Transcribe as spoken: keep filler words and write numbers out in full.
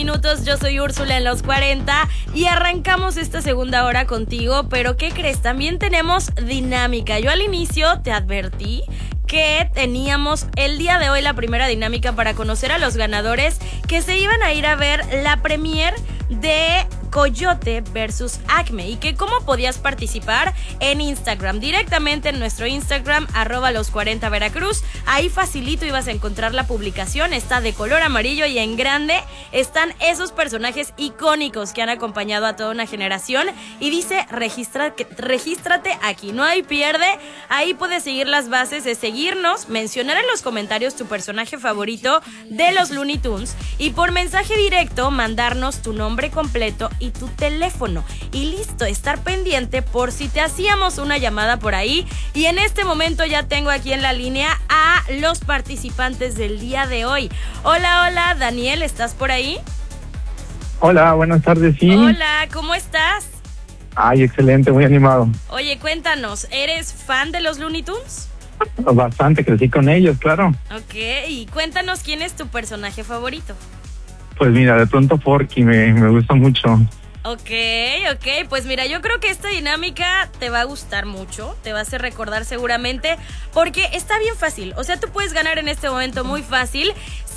minutos. Yo soy Úrsula en los cuarenta y arrancamos esta segunda hora contigo. Pero ¿qué crees? También tenemos dinámica. Yo al inicio te advertí que teníamos el día de hoy la primera dinámica para conocer a los ganadores que se iban a ir a ver la premier de Coyote versus Acme, y que cómo podías participar en Instagram, directamente en nuestro Instagram, arroba los cuarenta Veracruz. Ahí facilito ibas a encontrar la publicación, está de color amarillo y en grande están esos personajes icónicos que han acompañado a toda una generación, y dice registra, regístrate aquí, no hay pierde. Ahí puedes seguir las bases de seguirnos, mencionar en los comentarios tu personaje favorito de los Looney Tunes y por mensaje directo mandarnos tu nombre completo y tu teléfono, y listo, estar pendiente por si te hacíamos una llamada por ahí. Y en este momento ya tengo aquí en la línea a los participantes del día de hoy. Hola, hola, Daniel, ¿estás por ahí? Hola, buenas tardes, sí. Hola, ¿cómo estás? Ay, excelente, muy animado. Oye, cuéntanos, ¿eres fan de los Looney Tunes? Bastante, crecí con ellos, claro. Ok, y cuéntanos quién es tu personaje favorito. Pues mira, de pronto Porky me, me gusta mucho. Ok, ok, pues mira, yo creo que esta dinámica te va a gustar mucho, te va a hacer recordar seguramente, porque está bien fácil. O sea, tú puedes ganar en este momento muy fácil